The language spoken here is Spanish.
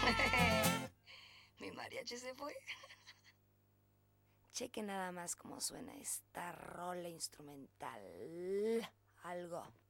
Mi mariachi se fue. Cheque nada más cómo suena esta rola instrumental. Algo.